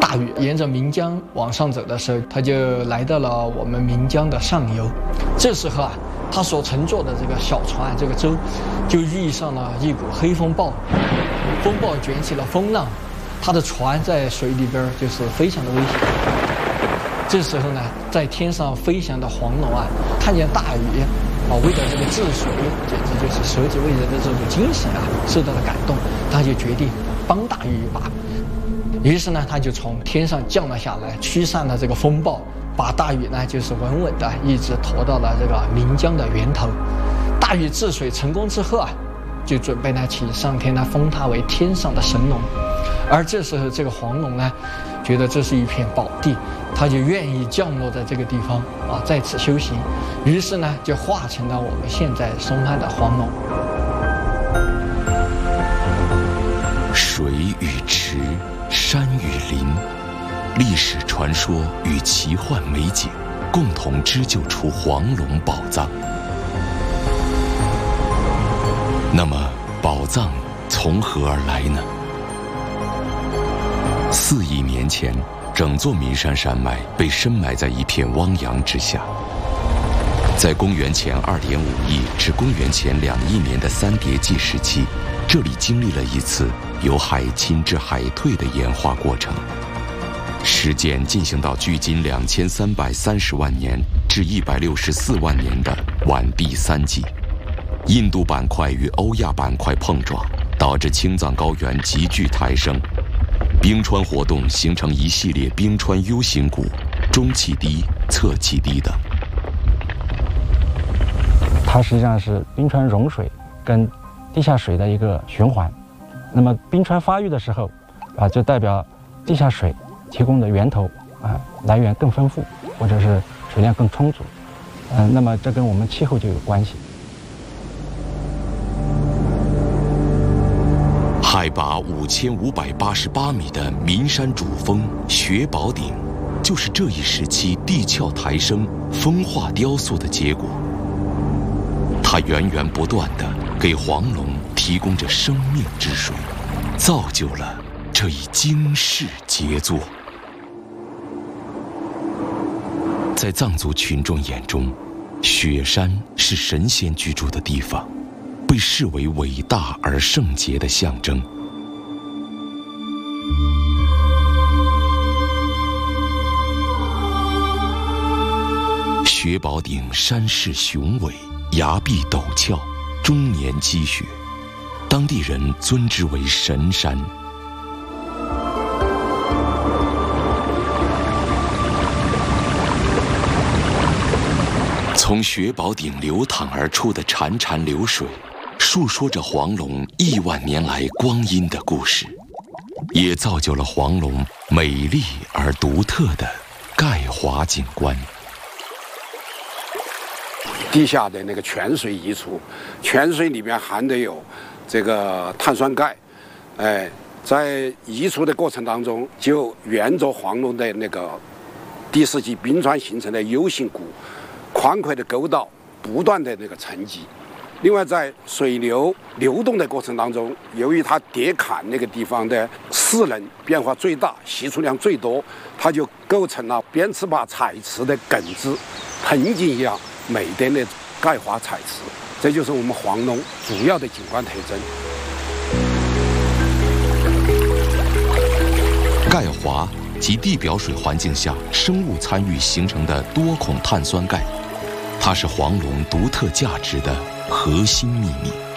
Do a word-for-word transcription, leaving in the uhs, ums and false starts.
大禹沿着岷江往上走的时候，他就来到了我们岷江的上游。这时候啊，他所乘坐的这个小船，这个舟，就遇上了一股黑风暴，风暴卷起了风浪，他的船在水里边就是非常的危险。这时候呢，在天上飞翔的黄龙啊，看见大禹啊，为了这个治水，简直就是舍己为人的这种精神啊，受到了感动，他就决定帮大禹一把。于是呢，他就从天上降了下来，驱散了这个风暴，把大禹呢就是稳稳的一直驮到了这个岷江的源头。大禹治水成功之后啊，就准备呢请上天呢封他为天上的神龙。而这时候这个黄龙呢，觉得这是一片宝地，他就愿意降落在这个地方啊，在此修行。于是呢，就化成了我们现在松汉的黄龙。 水与池，山与林，历史传说与奇幻美景，共同织就出黄龙宝藏。那么，宝藏从何而来呢？四亿年前，整座岷山山脉被深埋在一片汪洋之下。在公元前二点五亿至公元前两亿年的三叠纪时期，这里经历了一次由海侵至海退的演化过程，时间进行到距今两千三百三十万年至一百六十四万年的晚第三纪。印度板块与欧亚板块碰撞，导致青藏高原急剧抬升，冰川活动形成一系列冰川 U 型谷、中气堤、侧气堤等。 它实际上是冰川融水跟地下水的一个循环。那么冰川发育的时候，啊，就代表地下水提供的源头啊来源更丰富，或者是水量更充足。嗯、呃，那么这跟我们气候就有关系。 海拔五千五百八十八米的岷山主峰雪宝顶，就是这一时期地壳抬升、风化雕塑的结果。它源源不断地给黄龙提供着生命之水，造就了这一惊世杰作。在藏族群众眼中，雪山是神仙居住的地方，被视为伟大而圣洁的象征。雪宝顶山势雄伟，崖壁陡峭，终年积雪，当地人尊之为神山。从雪宝顶流淌而出的潺潺流水，述说着黄龙亿万年来光阴的故事，也造就了黄龙美丽而独特的钙华景观。 地下的那个泉水移出，泉水里面含的有这个碳酸钙，哎，在移出的过程当中，就沿着黄龙的那个第四纪冰川形成的 U 型谷，宽阔的沟道不断的那个沉积。另外，在水流流动的过程当中，由于它叠坎那个地方的势能变化最大，吸出量最多，它就构成了边淄坝彩池的梗子，盆景一样美的那种钙华彩池。这就是我们黄龙主要的景观特征。 钙华及地表水环境下生物参与形成的多孔碳酸钙，它是黄龙独特价值的核心秘密。